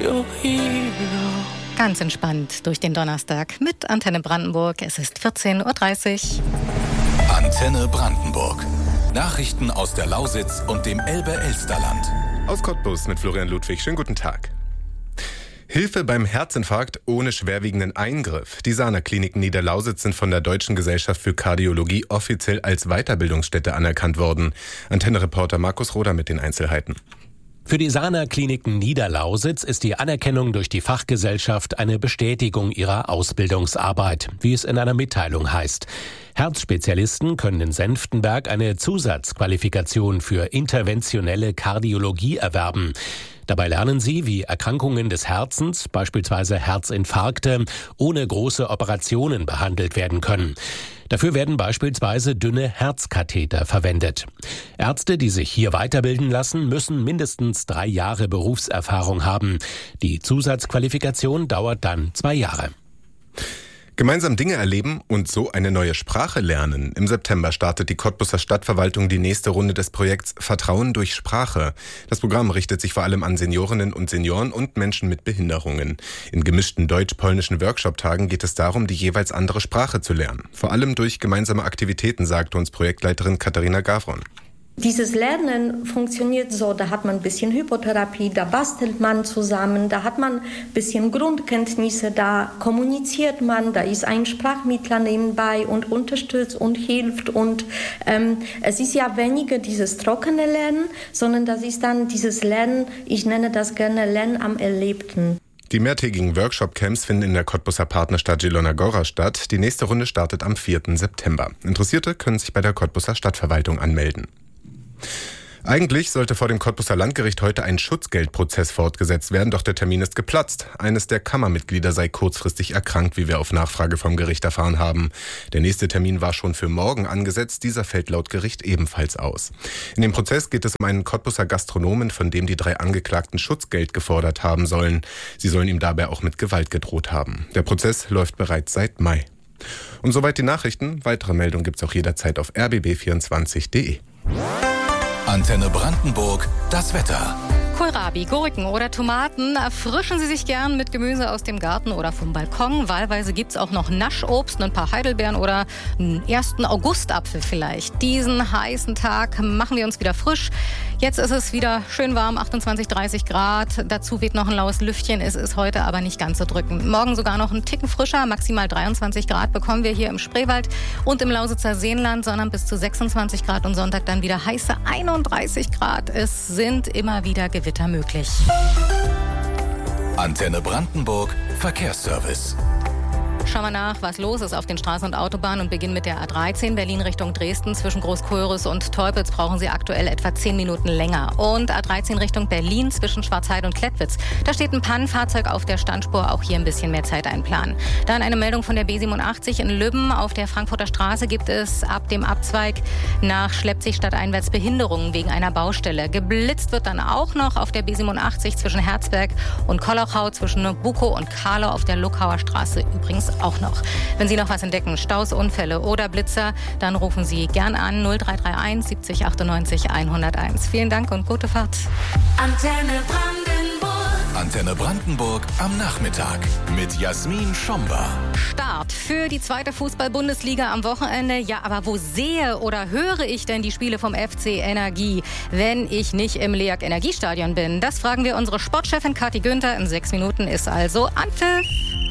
your hero. Ganz entspannt durch den Donnerstag mit Antenne Brandenburg. Es ist 14.30 Uhr. Antenne Brandenburg. Nachrichten aus der Lausitz und dem Elbe-Elsterland. Aus Cottbus mit Florian Ludwig. Schönen guten Tag. Hilfe beim Herzinfarkt ohne schwerwiegenden Eingriff. Die Sana-Kliniken Niederlausitz sind von der Deutschen Gesellschaft für Kardiologie offiziell als Weiterbildungsstätte anerkannt worden. Antenne-Reporter Markus Roder mit den Einzelheiten. Für die Sana-Kliniken Niederlausitz ist die Anerkennung durch die Fachgesellschaft eine Bestätigung ihrer Ausbildungsarbeit, wie es in einer Mitteilung heißt. Herzspezialisten können in Senftenberg eine Zusatzqualifikation für interventionelle Kardiologie erwerben. Dabei lernen sie, wie Erkrankungen des Herzens, beispielsweise Herzinfarkte, ohne große Operationen behandelt werden können. Dafür werden beispielsweise dünne Herzkatheter verwendet. Ärzte, die sich hier weiterbilden lassen, müssen mindestens 3 Jahre Berufserfahrung haben. Die Zusatzqualifikation dauert dann 2 Jahre. Gemeinsam Dinge erleben und so eine neue Sprache lernen. Im September startet die Cottbuser Stadtverwaltung die nächste Runde des Projekts Vertrauen durch Sprache. Das Programm richtet sich vor allem an Seniorinnen und Senioren und Menschen mit Behinderungen. In gemischten deutsch-polnischen Workshop-Tagen geht es darum, die jeweils andere Sprache zu lernen. Vor allem durch gemeinsame Aktivitäten, sagte uns Projektleiterin Katharina Gavron. Dieses Lernen funktioniert so, da hat man ein bisschen Hypotherapie, da bastelt man zusammen, da hat man ein bisschen Grundkenntnisse, da kommuniziert man, da ist ein Sprachmittler nebenbei und unterstützt und hilft. Und es ist ja weniger dieses trockene Lernen, sondern das ist dann dieses Lernen, ich nenne das gerne Lernen am Erlebten. Die mehrtägigen Workshop-Camps finden in der Cottbuser Partnerstadt Zielona Góra statt. Die nächste Runde startet am 4. September. Interessierte können sich bei der Cottbuser Stadtverwaltung anmelden. Eigentlich sollte vor dem Cottbuser Landgericht heute ein Schutzgeldprozess fortgesetzt werden, doch der Termin ist geplatzt. Eines der Kammermitglieder sei kurzfristig erkrankt, wie wir auf Nachfrage vom Gericht erfahren haben. Der nächste Termin war schon für morgen angesetzt, dieser fällt laut Gericht ebenfalls aus. In dem Prozess geht es um einen Cottbuser Gastronomen, von dem die 3 Angeklagten Schutzgeld gefordert haben sollen. Sie sollen ihm dabei auch mit Gewalt gedroht haben. Der Prozess läuft bereits seit Mai. Und soweit die Nachrichten. Weitere Meldungen gibt's auch jederzeit auf rbb24.de. Antenne Brandenburg, das Wetter. Kohlrabi, Gurken oder Tomaten, erfrischen Sie sich gern mit Gemüse aus dem Garten oder vom Balkon. Wahlweise gibt's auch noch Naschobst, ein paar Heidelbeeren oder einen 1. Augustapfel vielleicht. Diesen heißen Tag machen wir uns wieder frisch. Jetzt ist es wieder schön warm, 28, 30 Grad. Dazu weht noch ein laues Lüftchen. Es ist heute aber nicht ganz so drückend. Morgen sogar noch einen Ticken frischer, maximal 23 Grad bekommen wir hier im Spreewald und im Lausitzer Seenland, sondern bis zu 26 Grad und Sonntag dann wieder heiße 31 Grad. Es sind immer wieder Gewitter möglich. Antenne Brandenburg, Verkehrsservice. Schauen wir nach, was los ist auf den Straßen und Autobahnen und beginnen mit der A13 Berlin Richtung Dresden. Zwischen Großkörres und Teupitz brauchen Sie aktuell etwa 10 Minuten länger. Und A13 Richtung Berlin zwischen Schwarzheide und Klettwitz. Da steht ein Pannenfahrzeug auf der Standspur, auch hier ein bisschen mehr Zeit einplanen. Dann eine Meldung von der B87 in Lübben. Auf der Frankfurter Straße gibt es ab dem Abzweig nach Schleppzig stadteinwärts Behinderungen wegen einer Baustelle. Geblitzt wird dann auch noch auf der B87 zwischen Herzberg und Kollauchau, zwischen Bukow und Karlau auf der Luckauer Straße übrigens auch noch. Wenn Sie noch was entdecken, Staus, Unfälle oder Blitzer, dann rufen Sie gern an 0331 70 98 101. Vielen Dank und gute Fahrt. Antenne Brandenburg. Antenne Brandenburg am Nachmittag mit Jasmin Schomba. Start für die 2. Fußball-Bundesliga am Wochenende. Ja, aber wo sehe oder höre ich denn die Spiele vom FC Energie, wenn ich nicht im LEAG Energiestadion bin? Das fragen wir unsere Sportchefin Kathi Günther. In 6 Minuten ist also Anpfiff.